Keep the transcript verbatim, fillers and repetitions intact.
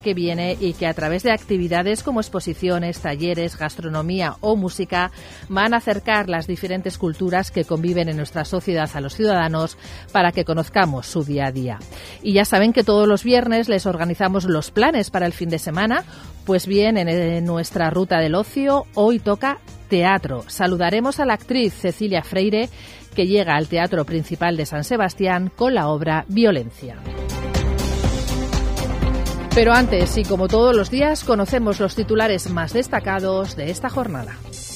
que viene y que a través de actividades como exposiciones, talleres, gastronomía o música van a acercar las diferentes culturas que conviven en nuestra sociedad a los ciudadanos para que conozcamos su día a día. Y ya saben que todos los viernes les organizamos los planes para el fin de semana. Pues bien, en nuestra ruta del ocio hoy toca teatro. Saludaremos a la actriz Cecilia Freire, que llega al Teatro Principal de San Sebastián con la obra Violencia. Pero antes, y como todos los días, conocemos los titulares más destacados de esta jornada.